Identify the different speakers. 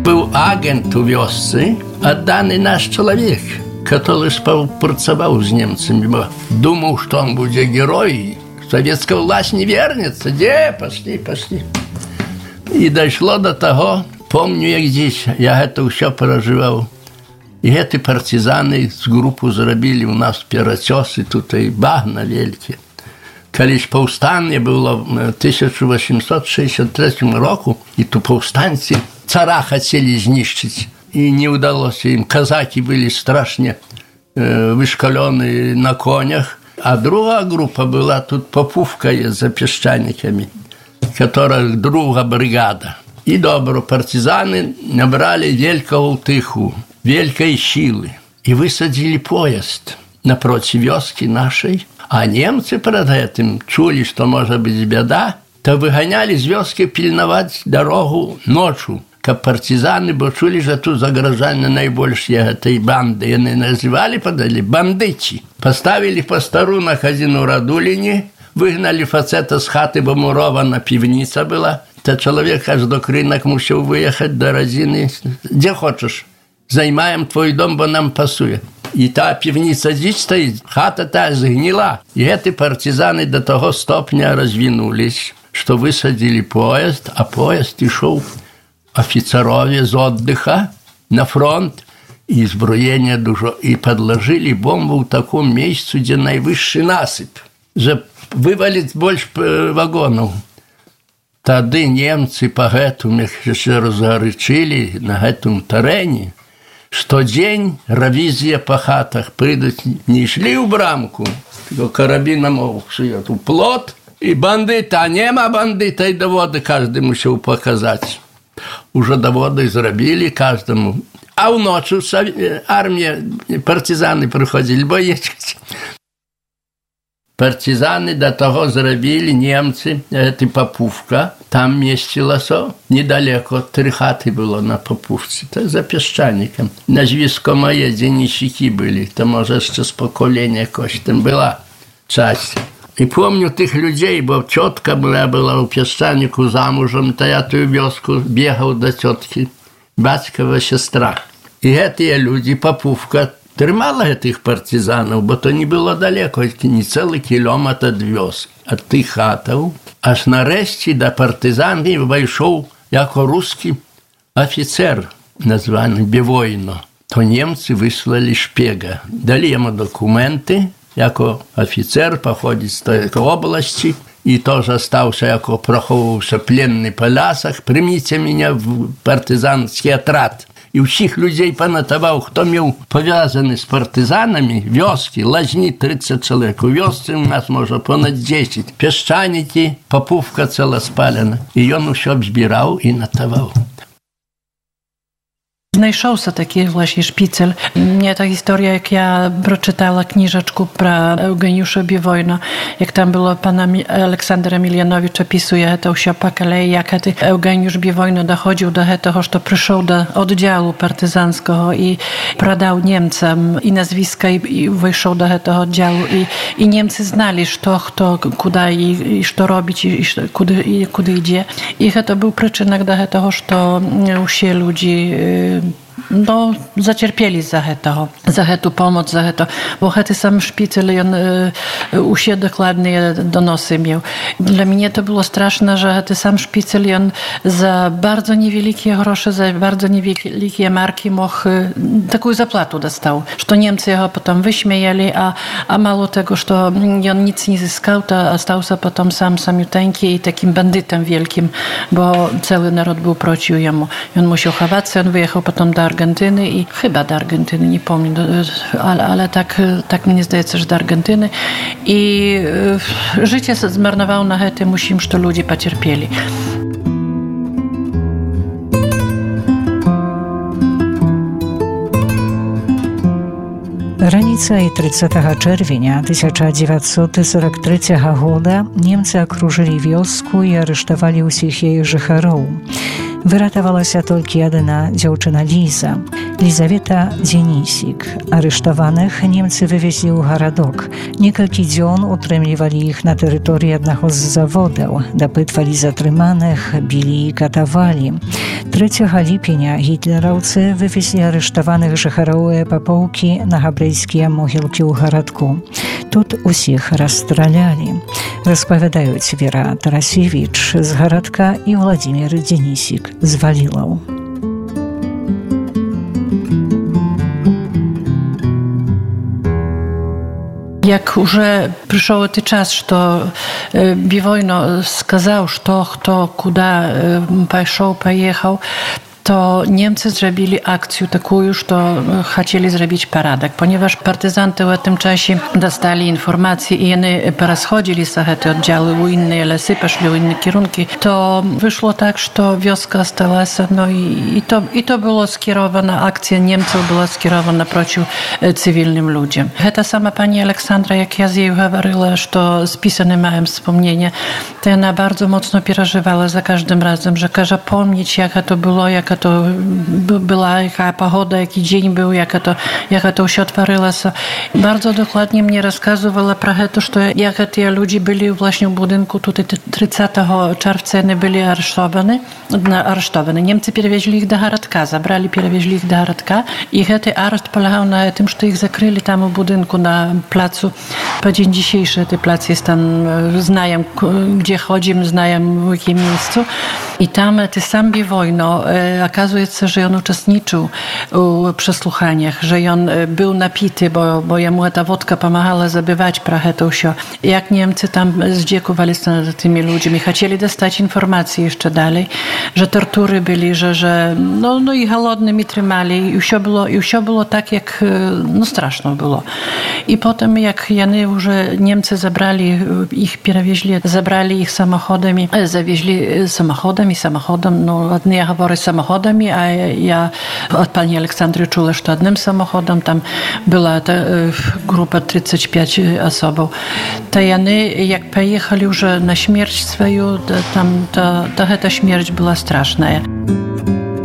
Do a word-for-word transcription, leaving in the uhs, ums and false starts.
Speaker 1: Był agent u wioscy, oddany nasz człowiek, który współpracował z Niemcami, bo думал, что он будет герой. Советская власть не вернется. Где? Пошли, пошли. И дошло до того, помню, як здесь, я это все переживал. И эти партизаны с группу зарабили у нас перечесы, тут и багна великие. Колись повстання було в тисяча вісімсот шістдесят третьому року, і то повстанці цара хотіли знищити, і не вдалося їм. Казаки були страшно э, вишколені на конях, а друга група була тут Попувка за піщаниками, яка друга бригада. І добро, партизани набрали великого тиху, великої сили, і висадили поїзд напроти вёски нашей. А немцы перед этим чули, что может быть беда, то выгоняли с вёски пильновать дорогу ночью, как партизаны, бо чули, что тут загрожали наибольшие этой банды. И они называли, подали, бандычи. Поставили постару на хазину Радулине, выгнали фацета с хаты, бо мурована пивница была. То человек аж до кринок мусил выехать до Розины. Где хочешь, займаем твой дом, бо нам пасует. І та півниця здесь стоїть, хата та згнила. І эти партизани до того стопня розвинулись, що висадили поїзд, а поїзд ішов офіцерові з отдыха на фронт, і зброєння дуже. І подложили бомбу в такому місці, де найвищий насип. Вже вивалить більше вагонів. Тоді німці по гэтому ще розгорячили на гэтому терені. Штодень ревизия по хатах. Придут, не шли в брамку, карабином шьет в плот. И бандиты, а нема бандита, и доводы каждый мусил показать. Уже доводы зробили каждому. А в ночь армия, партизаны приходили, боечки. Партизаны до того зробили, немцы, это Попувка, там містилося, недалеко, три хати було на Попувці, це за піщаником. На Зв'язкомає денщики були, то може ще з покоління якось там була часть. І пам'ятаю тих людей, бо тітка була, була у піщанику замужем, то я ту вёску бігав до тітки, батькова сестра. І ці люди, Попувка, тримала тих партизанів, бо то не було далеко, не цілий кілометр від вёски, від тих хатів. Аж нарешті до партизанів вийшов як русский офіцер, названий Бівойно. То німці вислали шпіга. Дали йому документи, як офіцер походить з тієї області, і теж залишився, як проховувався пленний по лясах. Прийміть мене в партизанський отряд. І всіх людей понатовав, хто мав пов'язаний з партизанами, вёски, лажні тридцять чоловік. У вёсці у нас, може, понад десять. Піщаники, Попувка ціла спалена. І він все збирав і натовав.
Speaker 2: Знайшовся такий, власне, шпіцель. Mnie ta historia, jak ja przeczytała kniżeczku про Eugeniusza Bivojna, jak tam było pana Aleksandra Miljanowicza pisuje to się po kolei, jak Eugeniusz Bivojno dochodził do tego, że przyszedł do oddziału partyzanskiego i pradał Niemcom i nazwiska i, i wyszedł do tego oddziału i, i Niemcy znali, co, kto, kuda i, i co robić i, i kudy, i kudy idzie. I to był przyczynek do tego, że się ludzi no, zacierpieli za to, za tę pomoc, za to, bo ten sam szpicel, on u siebie dokładnie donosy miał. Dla mnie to było straszne, że ten sam szpicel, on za bardzo niewielkie grosze, za bardzo niewielkie marki mógł taką zapłatę dostał, że Niemcy go potem wyśmiejali, a, a mało tego, że on nic nie zyskał, to stał się potem sam samiuteńki i takim bandytem wielkim, bo cały naród był procił jemu. I on musiał chować się, on wyjechał potem do Argentyny i chyba do Argentyny, nie pamiętam, ale, ale tak, tak mnie zdaje się, że do Argentyny. I y, życie zmarnowało na tym, musimy, że ludzie pocierpieli.
Speaker 3: Раніцай тридцятага чэрвеня тысяча дзевяцьсот сорок трэцяга года немцы акружылі вёску і арыштавалі ўсіх яе жыхароў. Выратавалася толькі адна дзяўчына Ліза. Lizaweta Denisik. Aresztowanych Niemcy wywieźli u Haradok. Niekalki dzień utrzymywali ich na terytorium jednego z zawodów. Dopytwali zatrzymanych, bili i katowali. trzeciego lipnia hitlerowcy wywieźli aresztowanych żecharowe papołki na hebrajskie mogilki u Haradku. Тут усіх розстріляли, розповідають Віра Тарасєвич з Городка і Владимир Денисик з Валилов.
Speaker 2: Jak już przyszedł ten czas, że Biwojno сказал, что kto kuda пошел, поехал, to Niemcy zrobili akcję taką, że chcieli zrobić porządek, ponieważ partyzanty w tym czasie dostali informacje i oni porozchodzili się te oddziały w inne lasy, poszli w inne kierunki, to wyszło tak, że wioska ostała się, no i, i, to, i to było skierowana, akcja Niemców była skierowana przeciw cywilnym ludziom. Ta sama pani Aleksandra, jak ja z jej mówiła, że spisane miałem wspomnienia, to ona bardzo mocno przeżywała za każdym razem, że każe pomnieć, jaka to było, jak to była, jaka pogoda, jaki dzień był, jaka to, jaka to się otworzyło. Bardzo dokładnie mnie rozkazywała про to, że jak te ludzie byli właśnie w budynku, tutaj trzydziestego czerwca oni byli aresztowani, aresztowani. Niemcy przewieźli ich do Haradka, zabrali, przewieźli ich do Haradka i ten areszt polegał na tym, że ich zakryli tam w budynku na placu. Po dzień dzisiejszy ten plac jest tam, znają gdzie chodzimy, znają w jakim miejscu i tam ty sam Biwojno, okazuje się, że on uczestniczył w przesłuchaniach, że on był napity, bo, bo jemu ta wódka pomagała zabywać prachę to się. Jak Niemcy tam zdziekowali się nad tymi ludźmi, chcieli dostać informacje jeszcze dalej, że tortury byli, że, że no, no i głodnymi trzymali i wszystko było, i wszystko było tak, jak no straszno było. I potem jak oni już Niemcy zabrali ich, przewieźli, zabrali ich samochodami, zawieźli samochodami, samochodem, no ładnie ja говорю samochodami, a ja od pani Aleksandry czuła, że jednym samochodem tam była ta grupa trzydzieści pięć osób. To oni jak pojechali już na śmierć swoją, tam ta, ta, ta śmierć była straszna.